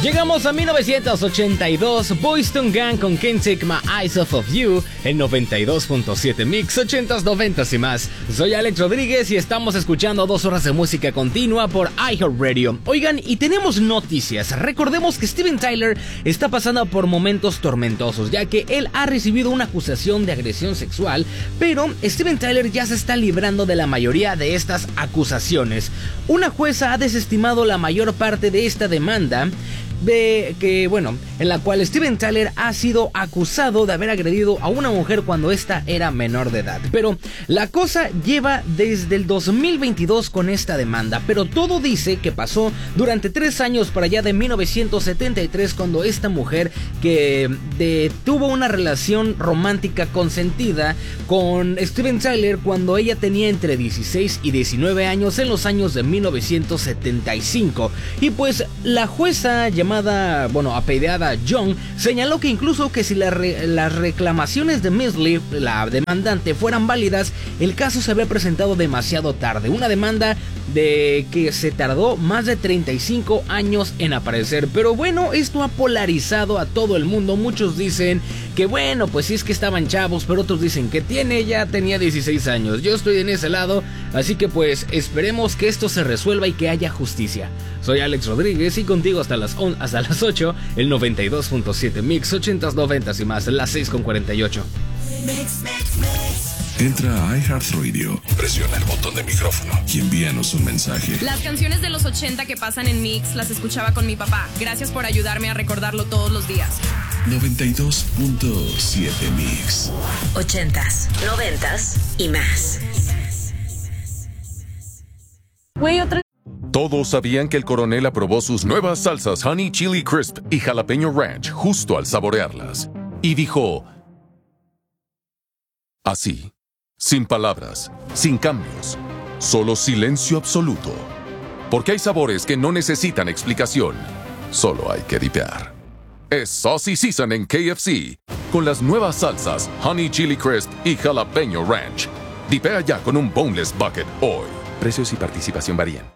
Llegamos a 1982, Boyz II Men con Can't Take My Eyes Off of You, en 92.7 Mix, 80s, 90s y más. Soy Alex Rodríguez y estamos escuchando 2 horas de música continua por iHeartRadio. Oigan, y tenemos noticias. Recordemos que Steven Tyler está pasando por momentos tormentosos, ya que él ha recibido una acusación de agresión sexual, pero Steven Tyler ya se está librando de la mayoría de estas acusaciones. Una jueza ha desestimado la mayor parte de esta demanda, en la cual Steven Tyler ha sido acusado de haber agredido a una mujer cuando ésta era menor de edad. Pero la cosa lleva desde el 2022 con esta demanda, pero todo dice que pasó durante 3 años para allá de 1973, cuando esta mujer tuvo una relación romántica consentida con Steven Tyler cuando ella tenía entre 16 y 19 años en los años de 1975. Y pues la jueza apellidada Young, señaló que incluso que si las reclamaciones de Miss Lee, la demandante, fueran válidas, el caso se había presentado demasiado tarde. Una demanda de que se tardó más de 35 años en aparecer. Pero bueno, esto ha polarizado a todo el mundo. Muchos dicen que bueno, pues sí es que estaban chavos, pero otros dicen que ya tenía 16 años. Yo estoy en ese lado, así que pues esperemos que esto se resuelva y que haya justicia. Soy Alex Rodríguez y contigo hasta las 8, el 92.7 Mix, 80s, 90s y más, las 6:48. Entra a iHeartRadio, presiona el botón de micrófono y envíanos un mensaje. Las canciones de los 80 que pasan en Mix las escuchaba con mi papá. Gracias por ayudarme a recordarlo todos los días. 92.7 Mix. 80s, 90s y más. Todos sabían que el coronel aprobó sus nuevas salsas Honey Chili Crisp y Jalapeño Ranch justo al saborearlas. Y dijo así, sin palabras, sin cambios, solo silencio absoluto. Porque hay sabores que no necesitan explicación, solo hay que dipear. Es Saucy Season en KFC, con las nuevas salsas Honey Chili Crisp y Jalapeño Ranch. Dipea ya con un Boneless Bucket hoy. Precios y participación varían.